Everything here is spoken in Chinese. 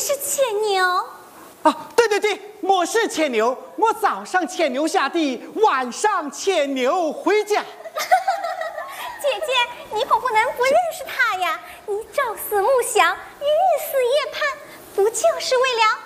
是牵牛？ 啊，对对对，我是牵牛，我早上牵牛下地，晚上牵牛回家。 姐姐，你可不能不认识他呀！你朝思暮想，日思夜盼，不就是为了